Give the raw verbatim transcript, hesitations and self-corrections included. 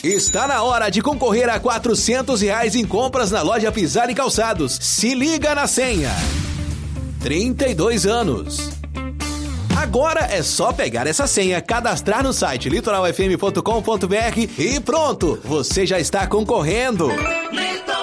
Está na hora de concorrer a quatrocentos reais em compras na loja Pisar e Calçados. Se liga na senha. trinta e dois anos. Agora é só pegar essa senha, cadastrar no site litoral f m ponto com ponto b r e pronto, você já está concorrendo.